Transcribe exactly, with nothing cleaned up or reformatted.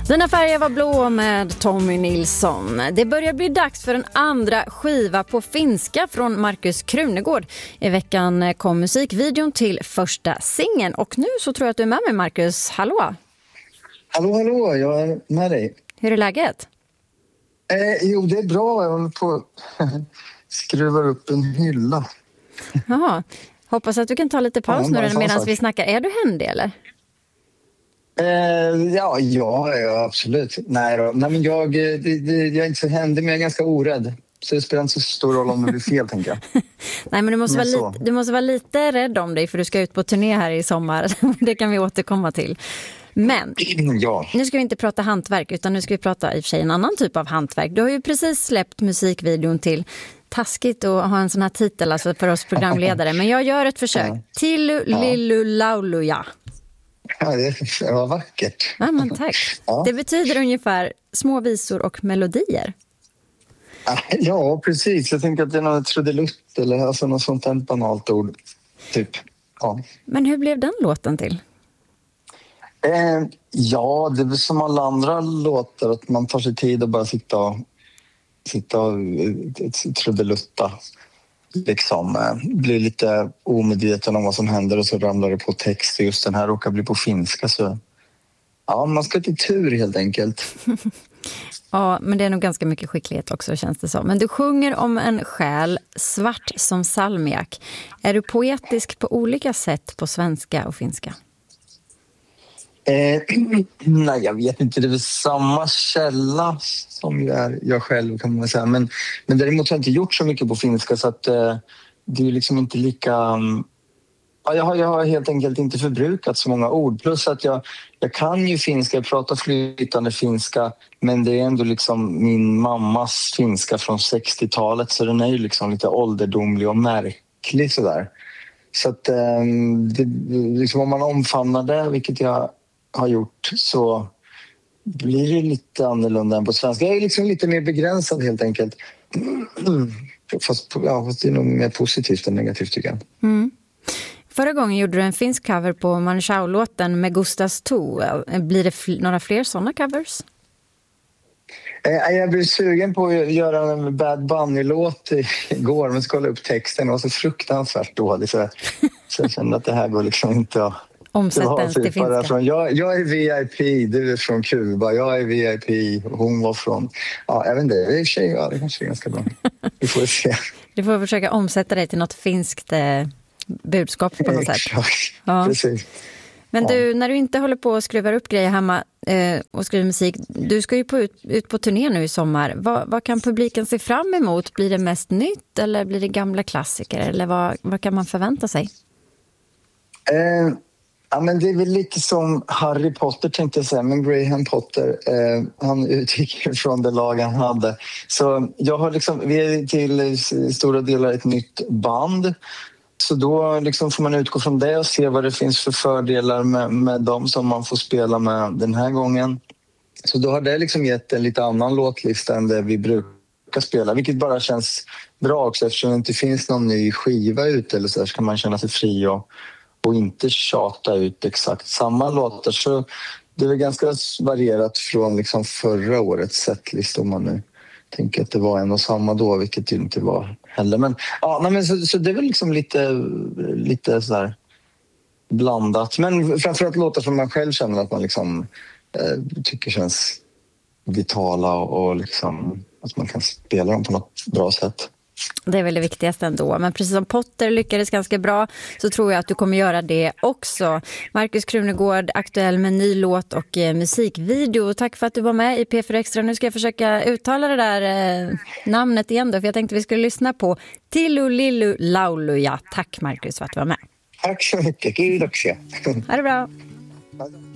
Dina färger var blå med Tommy Nilsson. Det börjar bli dags för en andra skiva på finska från Markus Krunegård. I veckan kom musikvideon till första singeln. Och nu så tror jag att du är med mig, Markus. Hallå! Hallå, hallå, jag är med dig. Hur är läget? Eh, jo, det är bra. Jag håller på att skruva upp en hylla. Jaha. Hoppas att du kan ta lite paus ja, nu medan vi snackar. Är du händig eller? Eh, ja, ja, ja, absolut. Nej, då. Nej men jag, det, det, jag är inte så händig, men jag är ganska orädd. Så det spelar inte så stor roll om det blir fel, tänker jag. Nej, men du måste, men vara lite, du måste vara lite rädd om dig, för du ska ut på turné här i sommar. Det kan vi återkomma till. Men ja. Nu ska vi inte prata hantverk, utan nu ska vi prata i och för sig en annan typ av hantverk. Du har ju precis släppt musikvideon till, taskigt att ha en sån här titel alltså för oss programledare, men jag gör ett försök. Ja. Till Lillu Lauluja. Ja, det var vackert. Ja, men tack. Ja. Det betyder ungefär små visor och melodier. Ja, precis. Jag tänker att det är något trudelutt eller alltså något sånt här banalt ord. Typ. Ja. Men hur blev den låten till? Eh, ja, det är som alla andra låtar, att man tar sig tid och bara sitta och, sitta och trudelutta. Liksom eh, blir lite omedveten om vad som händer och så ramlar det på text. Just den här råkar bli på finska, så ja, man ska till tur helt enkelt. Ja, men det är nog ganska mycket skicklighet också, känns det som. Men du sjunger om en själ svart som salmiak. Är du poetisk på olika sätt på svenska och finska? Eh, nej, jag vet inte. Det är väl samma källa som jag, är, jag själv, kan man säga. Men, men däremot har jag inte gjort så mycket på finska, så att eh, det är liksom inte lika... Um, ja, jag, har, jag har helt enkelt inte förbrukat så många ord. Plus att jag, jag kan ju finska, jag pratar flytande finska, men det är ändå liksom min mammas finska från sextiotalet, så den är ju liksom lite ålderdomlig och märklig sådär. Så att eh, det, liksom om man omfamnar det, vilket jag har gjort, så blir det lite annorlunda än på svenska. Jag är liksom lite mer begränsad helt enkelt. Fast, ja, fast det är nog mer positivt än negativt, tycker jag. Mm. Förra gången gjorde du en finsk cover på Manchau-låten med Gustas To. Blir det fl- några fler sådana covers? Eh, jag blev sugen på att göra en Bad Bunny-låt igår, men kolla upp texten. Det var så fruktansvärt dålig, så, så jag kände att det här går liksom inte att omsätta ens till finska. Från, jag, jag är V I P, du är från Kuba, jag är V I P, hon var från... Ja, jag vet inte, det är tjej, ja, det kanske är ganska bra. Vi får se. Du får försöka omsätta dig till något finskt eh, budskap på något sätt. Ja, precis. Men du, när du inte håller på och skruvar upp grejer hemma eh, och skriver musik, du ska ju på ut, ut på turné nu i sommar. Vad, vad kan publiken se fram emot? Blir det mest nytt eller blir det gamla klassiker? Eller vad, vad kan man förvänta sig? Eh, ja, men det är väl lite som Harry Potter, tänkte jag säga, men Graham Potter, eh, han utgick från det lag han hade. Så jag har liksom, vi är till stora delar ett nytt band. Så då liksom får man utgå från det och se vad det finns för fördelar med, med dem som man får spela med den här gången. Så då har det liksom gett en lite annan låtlista än det vi brukar spela, vilket bara känns bra också, eftersom det inte finns någon ny skiva ute eller så, där, så kan man känna sig fri och, och inte tjata ut exakt samma låtar. Så det är ganska varierat från liksom förra årets setlist, om man nu tänker att det var en och samma då, vilket det inte var heller. Men, ja, nej, men så, så det är väl liksom lite, lite sådär blandat. Men framförallt låtar som man själv känner att man liksom, eh, tycker känns vitala och, och liksom, att man kan spela dem på något bra sätt. Det är väl det viktigaste ändå. Men precis som Potter lyckades ganska bra, så tror jag att du kommer göra det också. Markus Krunegård, aktuell med ny låt och eh, musikvideo. Tack för att du var med i P fyra Extra. Nu ska jag försöka uttala det där eh, namnet igen då, för jag tänkte vi skulle lyssna på Tillu Lillu Lauluja. Tack Markus för att du var med. Tack så mycket. Kiitoksia. Ha det bra.